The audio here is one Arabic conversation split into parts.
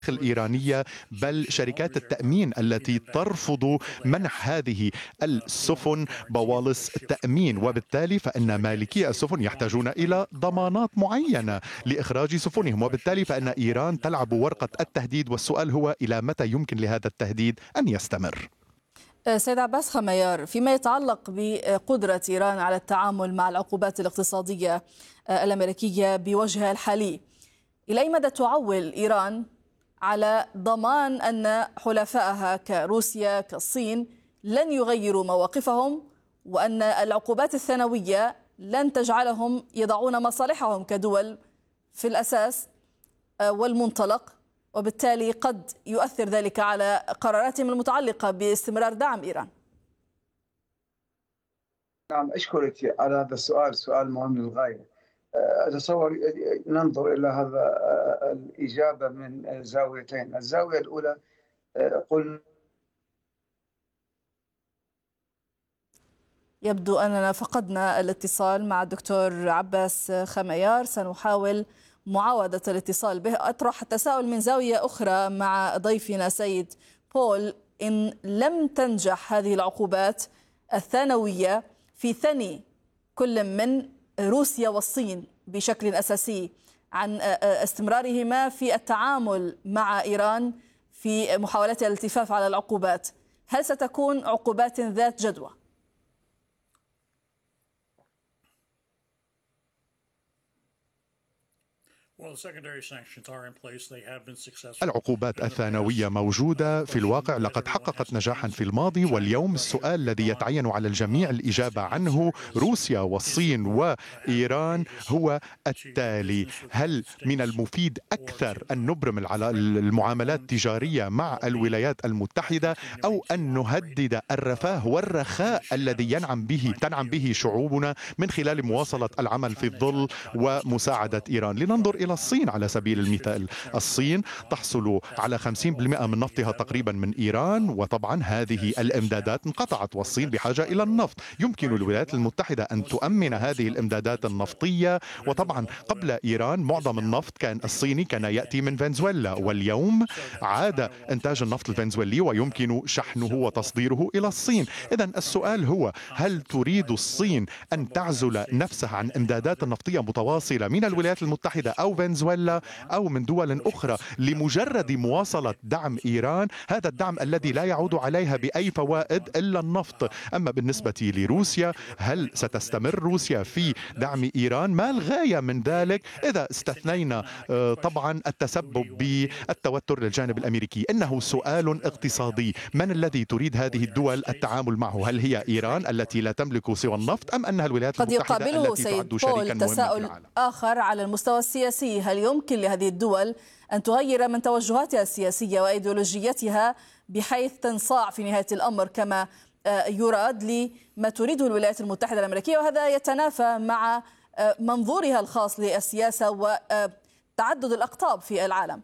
الإيرانية، بل شركات التأمين التي ترفض منح هذه السفن بوالص التأمين، وبالتالي فإن مالكي السفن يحتاجون إلى ضمانات معينة لإخراج سفنهم، وبالتالي فإن إيران تلعب ورقة التهديد، والسؤال هو إلى متى يمكن لهذا التهديد أن يستمر؟ سيد عباس خميار، فيما يتعلق بقدرة إيران على التعامل مع العقوبات الاقتصادية الأمريكية بوجهها الحالي، إلى أي مدى تعول إيران على ضمان أن حلفائها كروسيا كالصين لن يغيروا مواقفهم، وأن العقوبات الثانوية لن تجعلهم يضعون مصالحهم كدول في الأساس والمنطلق، وبالتالي قد يؤثر ذلك على قراراتهم المتعلقة باستمرار دعم إيران؟ نعم، أشكرك على هذا السؤال، سؤال مهم للغاية. أتصور ننظر إلى هذا الإجابة من زاويتين. الزاوية الأولى، قلنا يبدو أننا فقدنا الاتصال مع الدكتور عباس خميار، سنحاول معاودة الاتصال به. أطرح التساؤل من زاوية أخرى مع ضيفنا سيد بول. إن لم تنجح هذه العقوبات الثانوية في ثني كل من روسيا والصين بشكل أساسي عن استمرارهما في التعامل مع إيران في محاولتها الالتفاف على العقوبات، هل ستكون عقوبات ذات جدوى؟ العقوبات الثانوية موجودة في الواقع، لقد حققت نجاحا في الماضي، واليوم السؤال الذي يتعين على الجميع الإجابة عنه، روسيا والصين وإيران، هو التالي: هل من المفيد أكثر أن نبرم المعاملات التجارية مع الولايات المتحدة، أو أن نهدد الرفاه والرخاء الذي تنعم به شعوبنا من خلال مواصلة العمل في الظل ومساعدة إيران؟ لننظر إلى الصين على سبيل المثال. الصين تحصل على 50% من نفطها تقريبا من إيران، وطبعا هذه الإمدادات انقطعت والصين بحاجة إلى النفط. يمكن الولايات المتحدة أن تؤمن هذه الإمدادات النفطية، وطبعا قبل إيران معظم النفط الصيني كان يأتي من فنزويلا، واليوم عاد إنتاج النفط الفنزويلي ويمكن شحنه وتصديره إلى الصين. إذن السؤال هو: هل تريد الصين أن تعزل نفسها عن إمدادات نفطية متواصلة من الولايات المتحدة أو فنزويلا أو من دول أخرى لمجرد مواصلة دعم إيران، هذا الدعم الذي لا يعود عليها بأي فوائد إلا النفط؟ أما بالنسبة لروسيا، هل ستستمر روسيا في دعم إيران؟ ما الغاية من ذلك إذا استثنينا طبعا التسبب بالتوتر للجانب الأمريكي؟ إنه سؤال اقتصادي. من الذي تريد هذه الدول التعامل معه؟ هل هي إيران التي لا تملك سوى النفط، أم أنها الولايات المتحدة التي تعد شريكا مهما في تساؤل العالم؟ آخر على المستوى السياسي: هل يمكن لهذه الدول أن تغير من توجهاتها السياسية وأيديولوجيتها بحيث تنصاع في نهاية الأمر كما يراد لما تريده الولايات المتحدة الأمريكية، وهذا يتنافى مع منظورها الخاص للسياسة وتعدد الأقطاب في العالم؟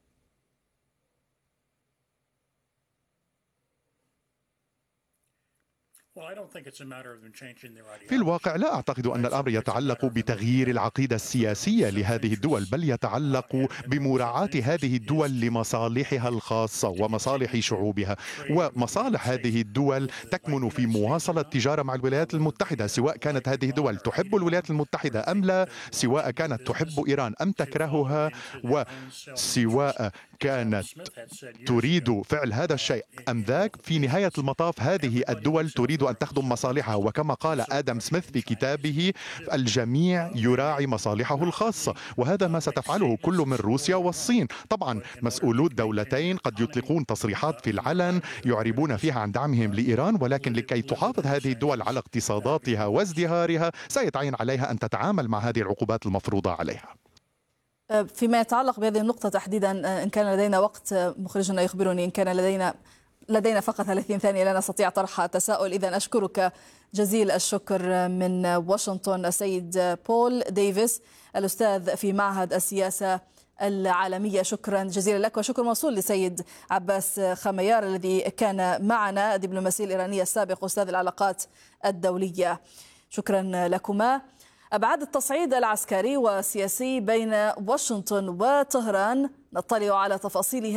في الواقع لا أعتقد أن الأمر يتعلق بتغيير العقيدة السياسية لهذه الدول، بل يتعلق بمراعاة هذه الدول لمصالحها الخاصة ومصالح شعوبها. ومصالح هذه الدول تكمن في مواصلة التجارة مع الولايات المتحدة، سواء كانت هذه الدول تحب الولايات المتحدة أم لا، سواء كانت تحب إيران أم تكرهها، وسواء كانت تريد فعل هذا الشيء أم ذاك. في نهاية المطاف هذه الدول تريد أن تخدم مصالحها، وكما قال آدم سميث في كتابه: الجميع يراعي مصالحه الخاصة. وهذا ما ستفعله كل من روسيا والصين. طبعا مسؤولو الدولتين قد يطلقون تصريحات في العلن يعربون فيها عن دعمهم لإيران، ولكن لكي تحافظ هذه الدول على اقتصاداتها وازدهارها سيتعين عليها أن تتعامل مع هذه العقوبات المفروضة عليها. فيما يتعلق بهذه النقطة تحديدا، إن كان لدينا وقت، مخرجنا يخبرني إن كان لدينا فقط 30 ثانية لا نستطيع طرح التساؤل. إذا أشكرك جزيل الشكر من واشنطن السيد بول ديفيس، الأستاذ في معهد السياسة العالمية. شكرا جزيلا لك، وشكر موصول لسيد عباس خميار الذي كان معنا، الدبلوماسي الإيراني السابق أستاذ العلاقات الدولية. شكرا لكما. أبعاد التصعيد العسكري والسياسي بين واشنطن وطهران نطلع على تفاصيلها